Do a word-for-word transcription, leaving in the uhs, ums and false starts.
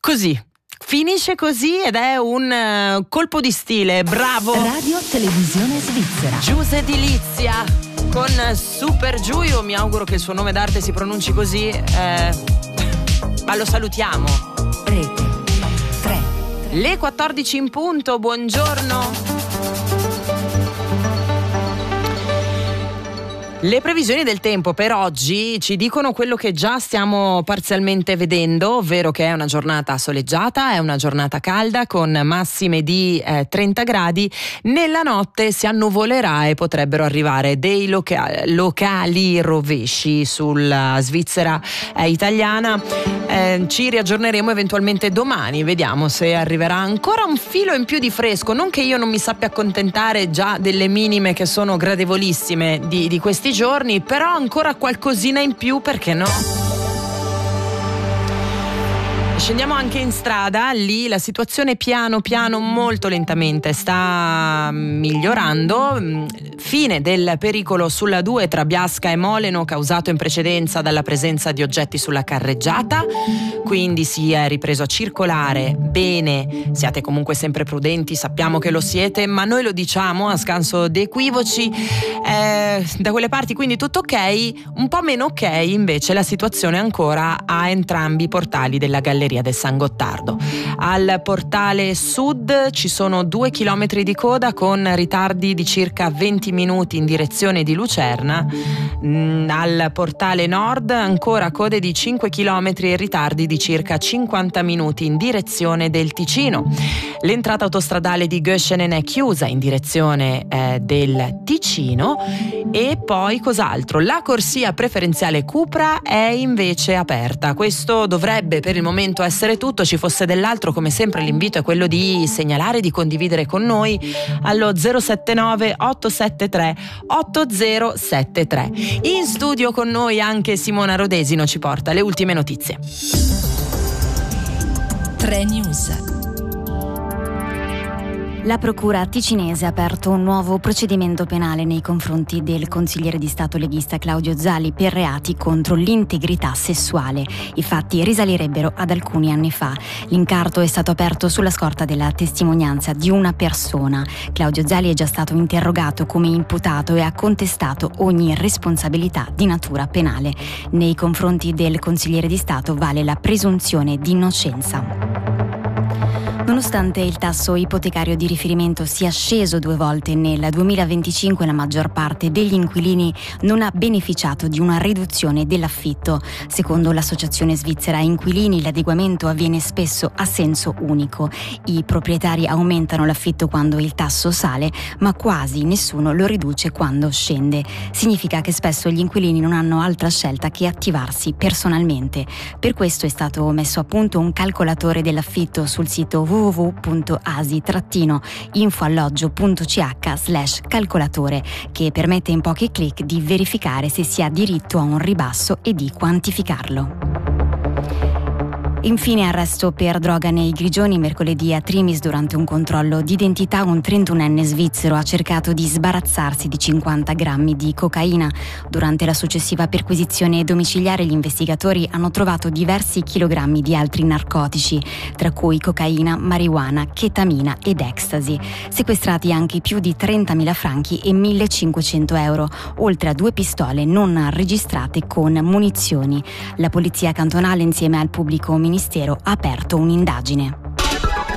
così. Finisce così ed è un uh, colpo di stile, bravo! Radio Televisione Svizzera. Giuse Delizia con Super Giù, io mi auguro che il suo nome d'arte si pronunci così, eh, ma lo salutiamo. Rete tre. Le quattordici in punto, buongiorno. Le previsioni del tempo per oggi ci dicono quello che già stiamo parzialmente vedendo, ovvero che è una giornata soleggiata, è una giornata calda con massime di eh, trenta gradi. Nella notte si annuvolerà e potrebbero arrivare dei loca- locali rovesci sulla Svizzera eh, italiana. Eh, ci riaggiorneremo eventualmente domani, vediamo se arriverà ancora un filo in più di fresco. Non che io non mi sappia accontentare già delle minime che sono gradevolissime di, di questi giorni, però ancora qualcosina in più, perché no? Scendiamo anche in strada, lì la situazione piano piano, molto lentamente sta migliorando. Fine del pericolo sulla due tra Biasca e Moleno, causato in precedenza dalla presenza di oggetti sulla carreggiata, quindi si è ripreso a circolare bene. Siate comunque sempre prudenti, sappiamo che lo siete, ma noi lo diciamo a scanso di equivoci. Eh, da quelle parti quindi tutto ok, un po' meno ok invece la situazione ancora a entrambi i portali della galleria del San Gottardo. Al portale sud ci sono due chilometri di coda con ritardi di circa venti minuti in direzione di Lucerna. Mm, al portale nord ancora code di cinque chilometri e ritardi di circa cinquanta minuti in direzione del Ticino. L'entrata autostradale di Göschenen è chiusa in direzione eh, del Ticino. E poi cos'altro? La corsia preferenziale Cupra è invece aperta. Questo dovrebbe per il momento essere tutto. Ci fosse dell'altro, come sempre l'invito è quello di segnalare, di condividere con noi allo zero sette nove otto sette tre otto zero sette tre. In studio con noi anche Simona Rodesino ci porta le ultime notizie. tre News. La procura ticinese ha aperto un nuovo procedimento penale nei confronti del consigliere di Stato leghista Claudio Zali per reati contro l'integrità sessuale. I fatti risalirebbero ad alcuni anni fa. L'incarto è stato aperto sulla scorta della testimonianza di una persona. Claudio Zali è già stato interrogato come imputato e ha contestato ogni responsabilità di natura penale. Nei confronti del consigliere di Stato vale la presunzione di innocenza. Nonostante il tasso ipotecario di riferimento sia sceso due volte nel duemilaventicinque, la maggior parte degli inquilini non ha beneficiato di una riduzione dell'affitto. Secondo l'Associazione Svizzera Inquilini, l'adeguamento avviene spesso a senso unico. I proprietari aumentano l'affitto quando il tasso sale, ma quasi nessuno lo riduce quando scende. Significa che spesso gli inquilini non hanno altra scelta che attivarsi personalmente. Per questo è stato messo a punto un calcolatore dell'affitto sul sito w w w punto asi trattino infoalloggio punto c h slash calcolatore, che permette in pochi clic di verificare se si ha diritto a un ribasso e di quantificarlo. Infine arresto per droga nei Grigioni. Mercoledì a Trimis, durante un controllo d'identità, un trentunenne svizzero ha cercato di sbarazzarsi di cinquanta grammi di cocaina. Durante la successiva perquisizione domiciliare gli investigatori hanno trovato diversi chilogrammi di altri narcotici, tra cui cocaina, marijuana, chetamina ed ecstasy. Sequestrati anche più di trentamila franchi e millecinquecento euro, oltre a due pistole non registrate con munizioni. La polizia cantonale insieme al pubblico ministero ha aperto un'indagine.